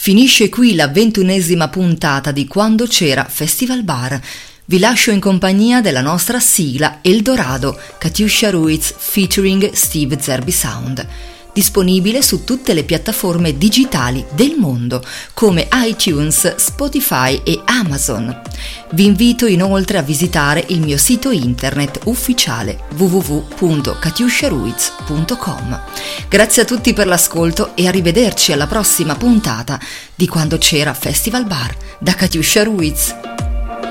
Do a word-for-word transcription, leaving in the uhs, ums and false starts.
Finisce qui la ventunesima puntata di Quando c'era Festival Bar. Vi lascio in compagnia della nostra sigla Eldorado, Katiuscia Ruiz featuring Steve Zerbi Sound. Disponibile su tutte le piattaforme digitali del mondo come iTunes, Spotify e Amazon. Vi invito inoltre a visitare il mio sito internet ufficiale w w w punto katiuscia ruiz punto com. Grazie a tutti per l'ascolto e arrivederci alla prossima puntata di Quando c'era Festival Bar da Katiuscia Ruiz.